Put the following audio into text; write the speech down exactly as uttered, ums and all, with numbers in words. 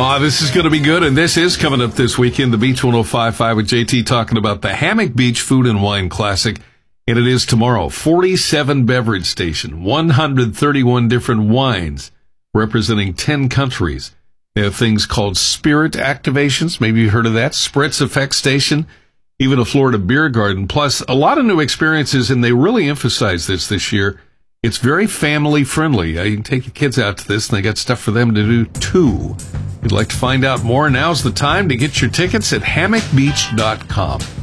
Oh, this is going to be good, and this is coming up this weekend, the Beach one oh five point five with J T talking about the Hammock Beach Food and Wine Classic, and it is tomorrow. forty-seven beverage station, one hundred thirty-one different wines representing ten countries. They have things called spirit activations, maybe you've heard of that, Spritz Effect Station, even a Florida beer garden, plus a lot of new experiences, and they really emphasize this this year. It's very family friendly. Uh, you can take the kids out to this, and they got stuff for them to do too. If you'd like to find out more, now's the time to get your tickets at hammock beach dot com.